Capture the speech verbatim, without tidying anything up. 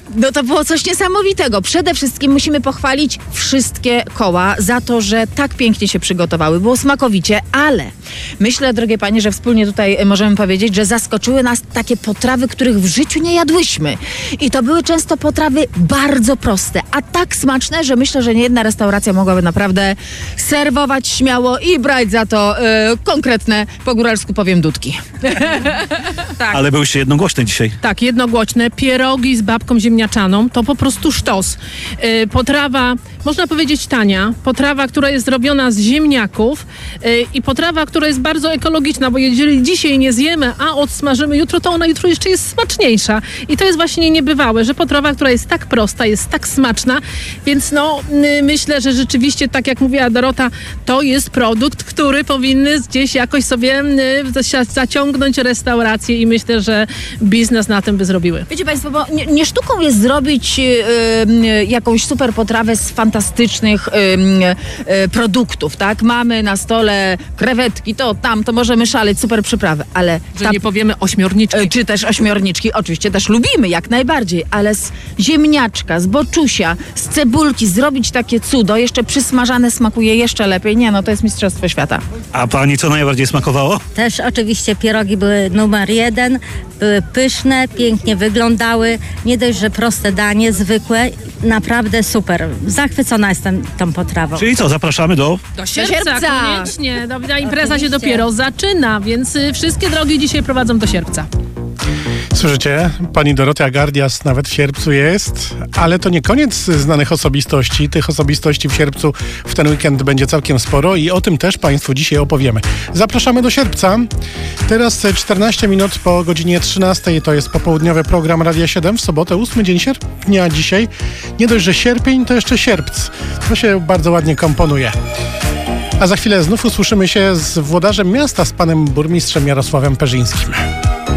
No to było coś niesamowitego. Przede wszystkim musimy pochwalić wszystkie koła za to, że tak pięknie się przygotowały. Było smakowicie, ale myślę, drogie panie, że wspólnie tutaj możemy powiedzieć, że zaskoczyły nas takie potrawy, których w życiu nie jadłyśmy. I to były często potrawy bardzo proste, a tak smaczne, że myślę, że niejedna restauracja mogłaby naprawdę serwować śmiało i brać za to y, konkretne, po góralsku powiem, dudki. Tak. Ale byłyście jednogłośne dzisiaj. Tak, jednogłośne. Pierogi z babką ziemniaczaną to po prostu sztos. Yy, potrawa, można powiedzieć tania, potrawa, która jest zrobiona z ziemniaków yy, i potrawa, która jest bardzo ekologiczna, bo jeżeli dzisiaj nie zjemy, a odsmażymy jutro, to ona jutro jeszcze jest smaczniejsza. I to jest właśnie niebywałe, że potrawa, która jest tak prosta, jest tak smaczna, więc no yy, myślę, że rzeczywiście, tak jak mówiła Dorota, to jest produkt, który powinny gdzieś jakoś sobie yy, zaciągnąć restaurację i myślę, że biznes na tym by zrobiły. Wiecie państwo, bo nie, nie sztuką jest zrobić y, y, jakąś super potrawę z fantastycznych y, y, produktów, tak? Mamy na stole krewetki, to tam, to możemy szaleć, super przyprawy, ale... Że ta, nie powiemy ośmiorniczki. y, czy też ośmiorniczki, oczywiście też lubimy, jak najbardziej, ale z ziemniaczka, z boczusia, z cebulki zrobić takie cudo, jeszcze przysmażane smakuje jeszcze lepiej. Nie, no to jest mistrzostwo świata. A pani co najbardziej smakowało? Też oczywiście pierogi były numer jeden, były pyszne, pięknie wyglądały, nie dość, że proste danie, zwykłe, naprawdę super. Zachwycona jestem tą potrawą. Czyli co, zapraszamy do... Do sierpca, sierpca. koniecznie. No, ta impreza Oczywiście. się dopiero zaczyna, więc y, wszystkie drogi dzisiaj prowadzą do sierpca. Słyszycie? Pani Dorota Gardias nawet w sierpcu jest, ale to nie koniec znanych osobistości. Tych osobistości w sierpcu w ten weekend będzie całkiem sporo i o tym też Państwu dzisiaj opowiemy. Zapraszamy do sierpca. Teraz czternaście minut po godzinie trzynastej. To jest popołudniowy program Radia siedem w sobotę, ósmy dzień sierpnia dzisiaj. Nie dość, że sierpień, to jeszcze sierpc. To się bardzo ładnie komponuje. A za chwilę znów usłyszymy się z włodarzem miasta, z panem burmistrzem Jarosławem Perzyńskim.